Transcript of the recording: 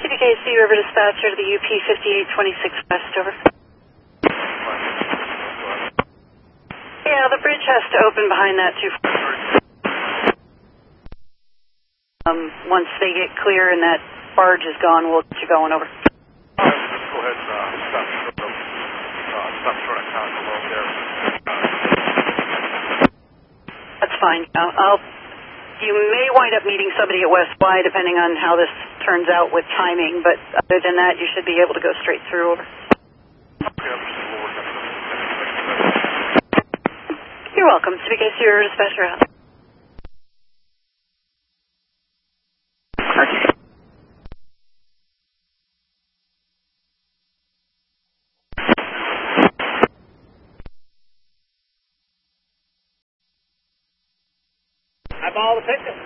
CBKC River Dispatcher to the UP 5826 West, over. Yeah, the bridge has to open behind that too. Once they get clear and that barge is gone, we'll get you going, over. Let's go ahead and stop short on town below there. That's fine. You may wind up meeting somebody at West Y depending on how this turns out with timing, but other than that, you should be able to go straight through, over. You're welcome. CBKC River Dispatcher out. Eyeball the picture.